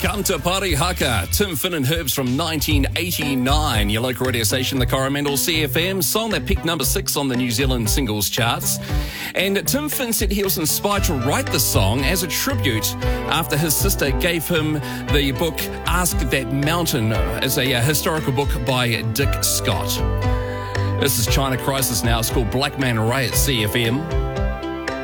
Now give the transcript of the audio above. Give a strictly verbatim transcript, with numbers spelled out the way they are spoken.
Come to Party Haka. Tim Finn and Herbs from nineteen eighty-nine. Your local radio station, the Coromandel C F M. Song that picked number six on the New Zealand singles charts. And Tim Finn said he was inspired to write the song as a tribute after his sister gave him the book Ask That Mountain, as a uh, historical book by Dick Scott. This is China Crisis now. It's called Black Man Ray at C F M.